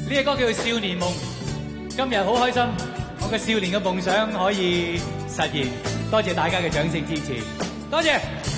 呢隻歌叫做《少年夢》。今日好開心，我嘅少年嘅夢想可以實現。多謝大家嘅掌聲支持，多謝。